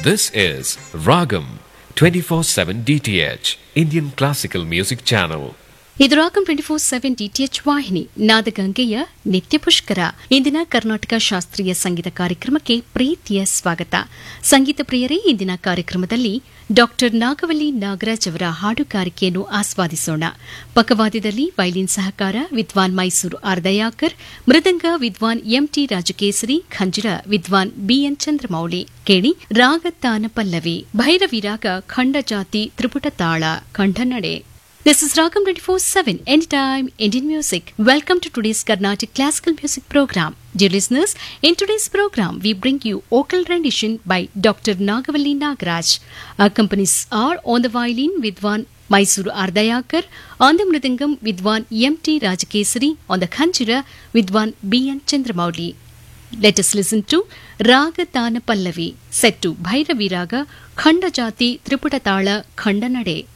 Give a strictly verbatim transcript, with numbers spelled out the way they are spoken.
This is Ragam twenty-four seven D T H, Indian Classical Music Channel. ಇದು ragam twenty four seven DTH ವಾಹಿನಿ ನಾದಗಂಗೆಯ ನಿತ್ಯ ಪುಷ್ಕರ. ಇಂದಿನ ಕರ್ನಾಟಕ ಶಾಸ್ತ್ರೀಯ ಸಂಗೀತ ಕಾರ್ಯಕ್ರಮಕ್ಕೆ ಪ್ರೀತಿಯ ಸ್ವಾಗತ. ಸಂಗೀತ ಪ್ರಿಯರೇ, ಇಂದಿನ ಕಾರ್ಯಕ್ರಮದಲ್ಲಿ ಡಾಕ್ಟರ್ ನಾಗವಲ್ಲಿ ನಾಗರಾಜ್ ಅವರ ಹಾಡುಗಾರಿಕೆಯನ್ನು ಆಸ್ವಾದಿಸೋಣ. ಪಕ್ಕವಾದ್ಯದಲ್ಲಿ ವೈಲಿನ್ ಸಹಕಾರ ವಿದ್ವಾನ್ ಮೈಸೂರು ಆರ್ ದಯಾಕರ್, ಮೃದಂಗ ವಿದ್ವಾನ್ ಎಂಟಿ ರಾಜಕೇಸರಿ, ಖಂಜಿರ ವಿದ್ವಾನ್ ಬಿಎನ್ ಚಂದ್ರಮೌಳಿ. ಕೇಳಿ ರಾಗತಾನ ಪಲ್ಲವಿ, ಭೈರವಿ ರಾಗ, ಖಂಡಜಾತಿ, ತ್ರಿಪುಟ ತಾಳ, ಖಂಡನಡೆ. This is Ragam twenty-four seven, Anytime Indian Music. Welcome to today's Carnatic Classical Music Program. Dear listeners, in today's program, we bring you vocal rendition by Doctor Nagavalli Nagaraj. Accompanies are on the violin Vidwan Mysuru Ardayakar, on the mridangam Vidwan M T Rajakesari, on the khanjira Vidwan B N Chandramouli. Let us listen to Raga Tana Pallavi, set to Bhairavi Raga, Khanda Jati, Triputa Tala, Khanda Nade.